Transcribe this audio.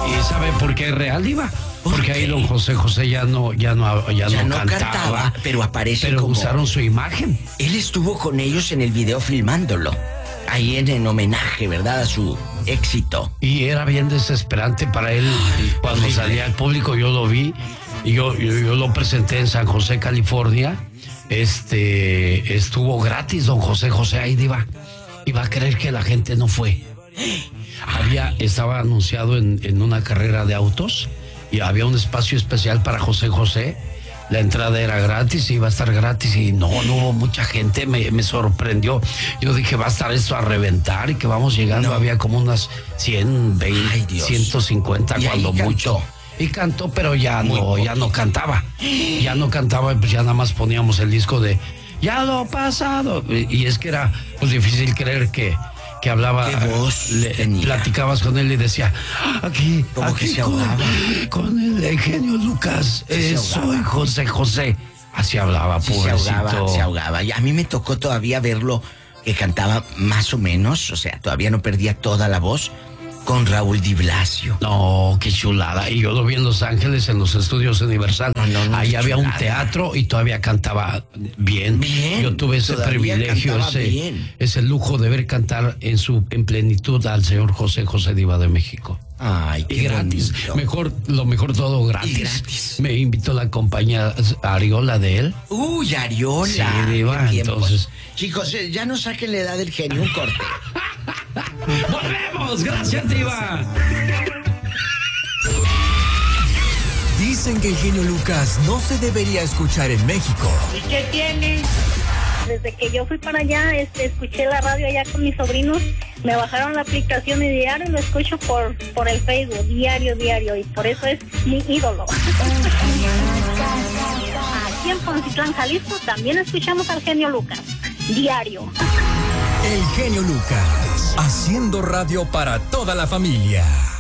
¿Y sabe por qué es real, Diva? Porque ahí don José José ya no cantaba, pero aparece pero como... usaron su imagen. Él estuvo con ellos en el video filmándolo. Ahí en homenaje, ¿verdad? A su éxito. Y era bien desesperante para él. Cuando salía al público, yo lo vi. Y yo lo presenté en San José, California. Estuvo gratis don José José ahí, Diva. Iba a creer que la gente no fue. Estaba anunciado en una carrera de autos y había un espacio especial para José José. La entrada era gratis, iba a estar gratis y no hubo mucha gente, me sorprendió. Yo dije, va a estar esto a reventar y que vamos llegando. No. Había como unas 120, 150 cuando mucho. Y cantó, pero ya no cantaba. Ya no cantaba, pues ya nada más poníamos el disco de Ya lo pasado. Y es que era pues difícil creer que hablaba, platicabas con él y decía, aquí que se ahogaba. Con el genio Lucas, soy José José. Así hablaba, pobrecito. Se ahogaba. Y a mí me tocó todavía verlo, que cantaba más o menos, o sea, todavía no perdía toda la voz, con Raúl Di Blasio. No, qué chulada. Y yo lo vi en Los Ángeles, en los estudios Universal. Ahí había un teatro y todavía cantaba bien. Yo tuve ese privilegio, ese lujo de ver cantar en plenitud al señor José José Diva de México. Ay, qué gratis. bonito. Lo mejor todo gratis. Me invitó la compañía Ariola de él. Uy, Ariola. Sí, Diva, entonces. Chicos, ya no saquen la edad del genio, un corte. ¡Volvemos! ¡Gracias, Diva! Dicen que el genio Lucas no se debería escuchar en México. ¿Y qué tiene? Desde que yo fui para allá, escuché la radio allá con mis sobrinos, me bajaron la aplicación y diario lo escucho por el Facebook, diario, y por eso es mi ídolo. Aquí en Poncitlán, Jalisco, también escuchamos al genio Lucas, diario. El genio Lucas, haciendo radio para toda la familia.